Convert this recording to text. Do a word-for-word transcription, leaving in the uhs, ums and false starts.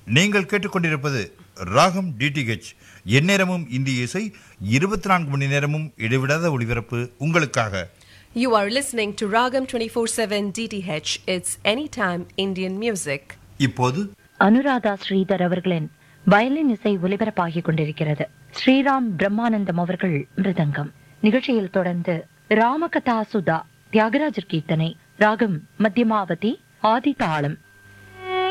நீங்கள் கேட்டுக்கொண்டிருப்பது ராகம் டிடிஹெச். எந்நேரமும் இந்திய இசை, இருபத்தி நான்கு மணி நேரமும் இடைவிடாத ஒளிபரப்பு உங்களுக்காக. You are listening to Ragam twenty-four seven D T H. It's anytime Indian music. இப்போது அனுராதா ஸ்ரீதர் அவர்களின் வயலின் இசை ஒலிபரப்பாகிக் கொண்டிருக்கிறது. ஸ்ரீராம் பிரம்மானந்தம் அவர்கள் மிருதங்கம். நிகழ்ச்சியில் தொடர்ந்து ராமகதா சுதா தியாகராஜர் கீர்த்தனை, ராகம் மத்தியமாவதி, ஆதி தாளம்.